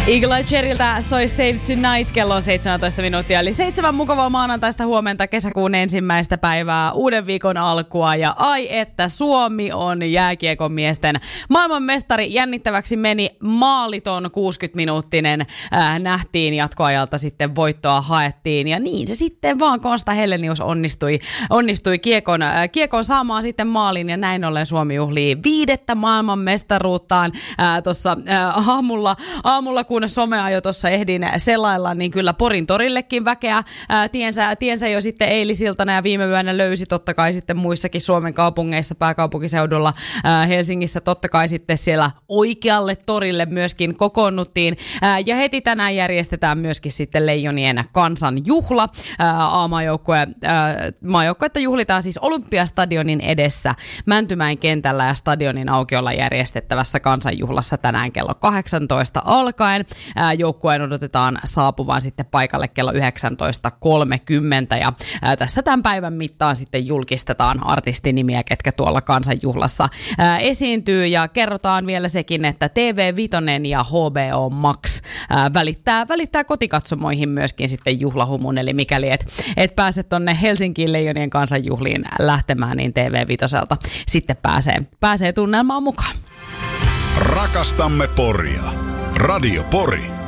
Eagle Cherryltä soi Save Tonight, kello on 17 minuuttia, eli 7 mukavaa maanantaista huomenta, kesäkuun ensimmäistä päivää, uuden viikon alkua, ja ai että Suomi on jääkiekon miesten maailmanmestari. Jännittäväksi meni maaliton 60-minuuttinen, nähtiin jatkoajalta sitten voittoa haettiin, ja niin se sitten vaan Konsta Hellenius onnistui kiekon saamaan sitten maalin, ja näin ollen Suomi juhlii 5. maailmanmestaruuttaan tuossa aamulla, kun somea jo tuossa ehdin selailla, niin kyllä Porin torillekin väkeä tiensä jo sitten eilisiltana ja viime yönä löysi totta kai sitten muissakin Suomen kaupungeissa, pääkaupunkiseudulla, Helsingissä totta kai sitten siellä oikealle torille myöskin kokoonnuttiin, ja heti tänään järjestetään myöskin sitten Leijonien kansanjuhla. Maajoukkuetta juhlitaan siis Olympiastadionin edessä Mäntymäen kentällä ja stadionin aukiolla järjestettävässä kansanjuhlassa tänään kello 18 alkaen. Joukkueen odotetaan saapuvan sitten paikalle kello 19.30 ja tässä tämän päivän mittaan sitten julkistetaan artistinimiä, ketkä tuolla kansanjuhlassa esiintyy, ja kerrotaan vielä sekin, että TV5 ja HBO Max välittää kotikatsomoihin myöskin sitten juhlahumun, eli mikäli et pääse tonne Helsinkiin Leijonien kansanjuhliin lähtemään, niin TV5 sitten pääsee tunnelmaan mukaan. Rakastamme Poria. Radio Pori.